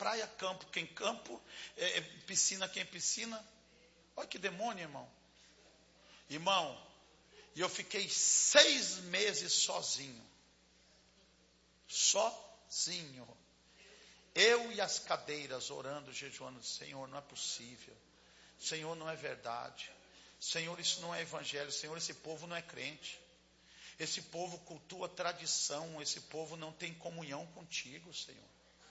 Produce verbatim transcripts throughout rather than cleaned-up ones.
praia, campo quem campo, é, é, piscina quem piscina. Olha que demônio, irmão. Irmão, e eu fiquei seis meses sozinho. Sozinho. Eu e as cadeiras orando, jejuando. Senhor, não é possível. Senhor, não é verdade. Senhor, isso não é evangelho. Senhor, esse povo não é crente. Esse povo cultua tradição. Esse povo não tem comunhão contigo, Senhor.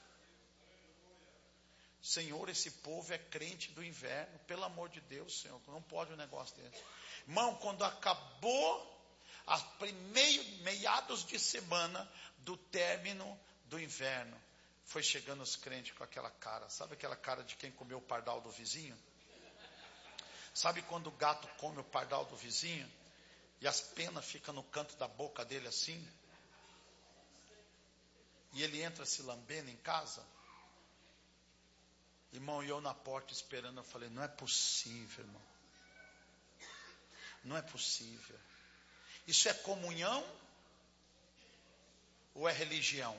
Senhor, esse povo é crente do inverno. Pelo amor de Deus, Senhor, não pode um negócio desse. Irmão, quando acabou a primeiro, meados de semana do término do inverno, foi chegando os crentes com aquela cara. Sabe aquela cara de quem comeu o pardal do vizinho? Sabe quando o gato come o pardal do vizinho e as penas ficam no canto da boca dele assim? E ele entra se lambendo em casa? Irmão, e eu na porta esperando, eu falei, não é possível, irmão. Não é possível. Isso é comunhão ou é religião?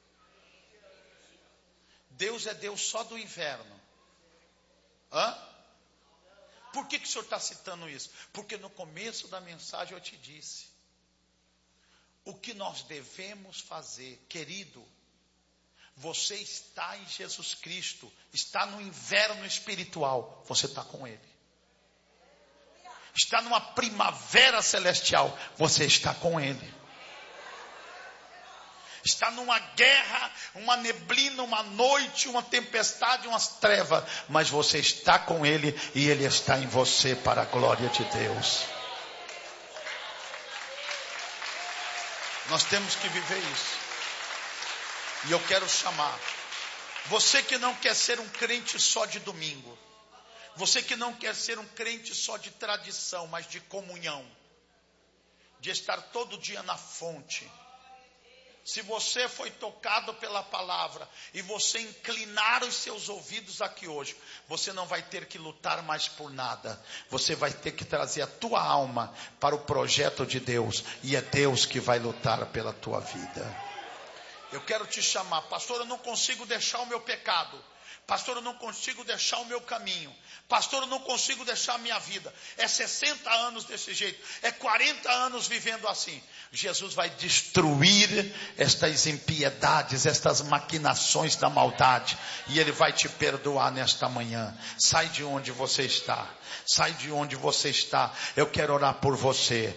Deus é Deus só do inverno. Hã? Por que, que o senhor está citando isso? Porque no começo da mensagem eu te disse. O que nós devemos fazer, querido, você está em Jesus Cristo, está no inverno espiritual, você está com Ele. Está numa primavera celestial, você está com Ele. Está numa guerra, uma neblina, uma noite, uma tempestade, umas trevas, mas você está com Ele e Ele está em você para a glória de Deus. Nós temos que viver isso. E eu quero chamar você que não quer ser um crente só de domingo, você que não quer ser um crente só de tradição, mas de comunhão, de estar todo dia na fonte. Se você foi tocado pela palavra e você inclinar os seus ouvidos aqui hoje, você não vai ter que lutar mais por nada. Você vai ter que trazer a tua alma para o projeto de Deus. E é Deus que vai lutar pela tua vida. Eu quero te chamar, pastor, eu não consigo deixar o meu pecado. Pastor, eu não consigo deixar o meu caminho. Pastor, eu não consigo deixar a minha vida. É sessenta anos desse jeito. É quarenta anos vivendo assim. Jesus vai destruir estas impiedades, estas maquinações da maldade. E Ele vai te perdoar nesta manhã. Sai de onde você está. Sai de onde você está. Eu quero orar por você.